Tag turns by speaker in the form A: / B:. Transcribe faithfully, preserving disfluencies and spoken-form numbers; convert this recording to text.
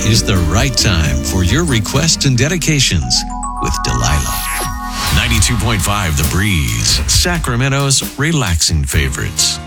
A: is the right time for your requests and dedications with Delilah. ninety-two point five The Breeze, Sacramento's relaxing favorites.